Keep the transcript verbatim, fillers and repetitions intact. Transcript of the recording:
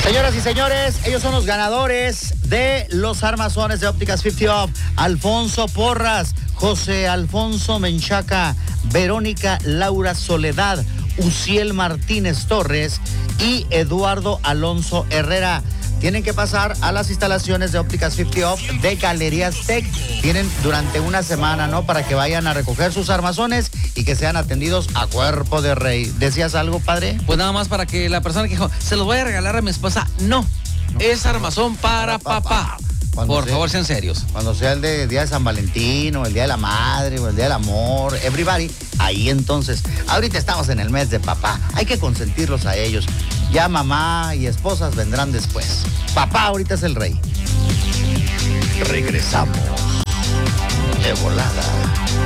Señoras y señores, ellos son los ganadores de los armazones de Ópticas cincuenta Off. Alfonso Porras, José Alfonso Menchaca, Verónica Laura Soledad, Uciel Martínez Torres y Eduardo Alonso Herrera. Tienen que pasar a las instalaciones de Ópticas cincuenta Off de Galerías Tech. Tienen durante una semana, ¿no? Para que vayan a recoger sus armazones y que sean atendidos a cuerpo de rey. ¿Decías algo, padre? Pues nada más para que la persona que dijo, se los voy a regalar a mi esposa, no. no. Es armazón para, para papá. papá. Por sea, favor, sean serios. Cuando sea el de, día de San Valentín, o el día de la madre, o el día del amor, everybody, ahí entonces. Ahorita estamos en el mes de papá. Hay que consentirlos a ellos. Ya mamá y esposas vendrán después. Papá ahorita es el rey. Regresamos de volada.